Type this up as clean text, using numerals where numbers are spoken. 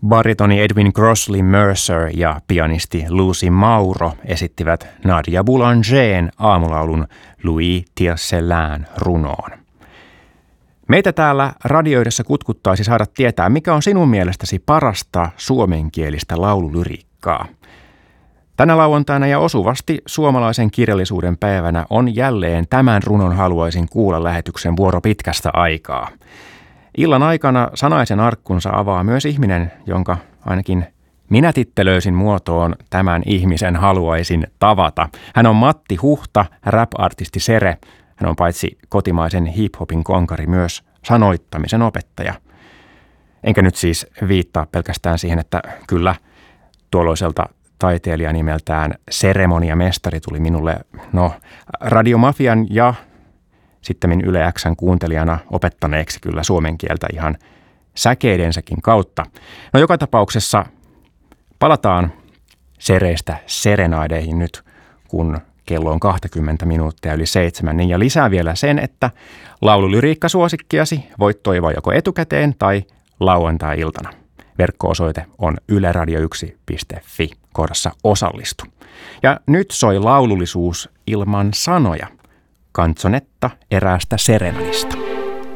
Baritoni Edwin Crossley Mercer ja pianisti Lucy Mauro esittivät Nadia Boulangern aamulaulun Louis Tiercelin runoon. Meitä täällä radioidessa kutkuttaisi saada tietää, mikä on sinun mielestäsi parasta suomenkielistä laululyriikkaa. Tänä lauantaina ja osuvasti suomalaisen kirjallisuuden päivänä on jälleen Tämän runon haluaisin kuulla lähetyksen vuoro pitkästä aikaa. Illan aikana sanaisen arkkunsa avaa myös ihminen, jonka ainakin minä tittelöisin muotoon Tämän ihmisen haluaisin tavata. Hän on Matti Huhta, rap-artisti Sere. Hän on paitsi kotimaisen hip-hopin konkari myös sanoittamisen opettaja. Enkä nyt siis viittaa pelkästään siihen, että kyllä tuolloiselta taiteilija nimeltään Seremoniamestari tuli minulle Radiomafian ja sittemmin Yle X:n kuuntelijana opettaneeksi kyllä suomen kieltä ihan säkeidensäkin kautta. No joka tapauksessa palataan Sereistä serenaideihin nyt, kun kello on 20 minuuttia yli 7. Niin ja lisää vielä sen, että laululyriikkasuosikkiasi voit toivoa joko etukäteen tai lauantai-iltana. Verkko-osoite on yleradio1.fi kohdassa osallistu. Ja nyt soi laulullisuus ilman sanoja. Kanzonetta eräästä serenadista.